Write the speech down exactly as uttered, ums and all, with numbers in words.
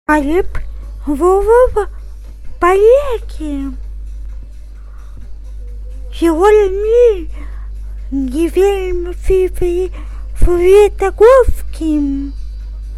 Але б Вова палекі. Вельмі не вельмі фітаговскім.